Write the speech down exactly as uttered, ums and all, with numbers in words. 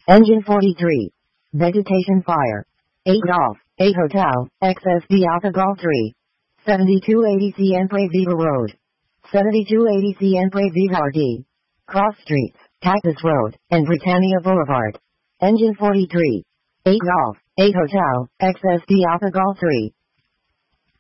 Engine forty-three. Vegetation fire. eight Golf, eight Hotel, X S D Alpha Golf three. seventy-two eighty Siempre Viva Road. seventy-two eighty Siempre Viva R D. Cross Streets, Cactus Road, and Britannia Boulevard. Engine forty-three. eight Golf, eight Hotel, X S D Alpha Golf three.